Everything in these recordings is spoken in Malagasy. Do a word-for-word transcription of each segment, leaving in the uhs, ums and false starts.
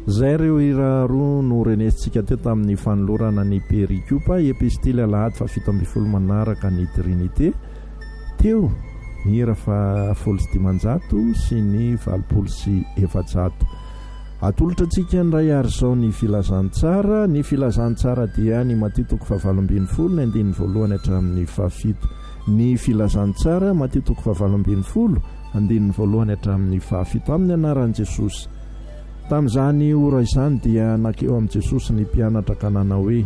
zay reo ira roa no renesintsika teo tamin'ny fanolorana ny perikopa epistily alahady fa fito amby folo manaraka ny trinité teo hira fa folo sy dimanjato sy ny valopolo sy efajato. Atolotra antsika ndray ary zao ny filazantsara. Ny filazantsara dia ny matitoko fahavalo ambin'ny folo ny andin'ny voalohany hatramin'ny fahafito. Ny filazantsara matitoko fahavalo ambin'ny folo andin'ny voalohany hatramin'ny fahafito amin'ny anaran'i Jesosy. Tamin'izany ora izany dia nakeo amin'i Jesosy ny mpianatra kanana hoe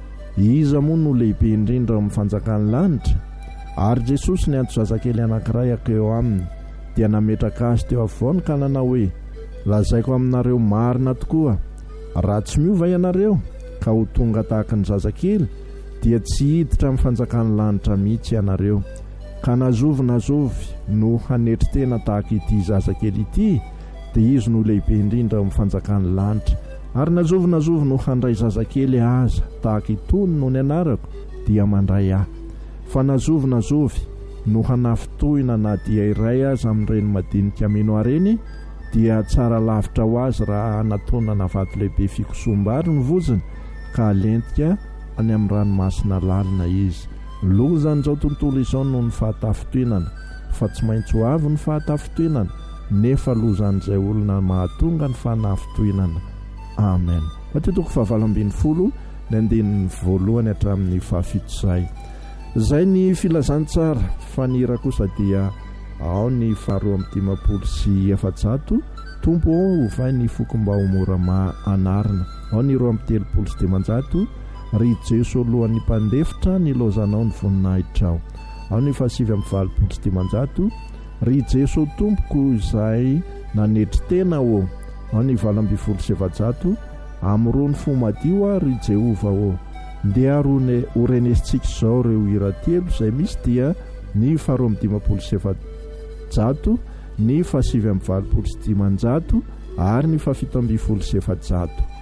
iza moa no lehibe indrindra amin'ny fanjakan'ny lanitra? Ary Jesosy ny antso zazakely anankiray akeo aminy dia nametraka azy teo afovoany kanana hoe lazaiko aminareo marina tokoa, raha tsy miova ianareo ka ho tonga tahaka ny zazakely dia tsy hiditra amin'ny fanjakan'ny lanitra mihitsy ianareo. Ka nazovy nazovy no hanetry tena tahaka ity zazakely ity dia izy no lehibe indrindra amin'ny fanjakan'ny lanitra. Ary nazovy nazovy no handray zazakely aza tahaka itony no ny anarako dia mandray ahy. Fa nazovy nazovy no hanafitohina na dia iray aza amin'ireny madinika mino areny dia tsara lavitra ho azy raha anatonana vato lehibe fikosoam-bary ny voziny ka alentika any amin'ny ranomasina lalina izy. Lozany izao tontolo izao no ny fahatafitoinana, fa tsy maintsy ho avy ny fahatafitoinana, nefa lozan'izay olona mahatonga ny fanafitoinana. Amen. Matitoko fahavalo ambin'ny folo ny andin'ny voalohany hatramin'ny fahafito zay. Zay ny filazantsara. Fa ny hira kosa dia ao ny faharoa amby dimapolo sy efajato tompo ovay ny fokomba ho mora ma anarina. Ao ny roa amby telopolo sy dimanjato ry Jesu alohan'ny mpandefitra ny lozanao ny voninahitrao. Ao ny fahasivy amby valopolo sy dimanjato ry Jesu tompoko izay nanetry tena o. Ao ny valo amby folo sy efajato amrony fo madio ry Jehova o. Ndeha rone orenesintsika izao reo hira telo izay misy dia ny faharoa amby dimapolo sy efajato, ny fahasivy amby valopolo sy dimanjato ary ny fahafito amby folo sy efajato.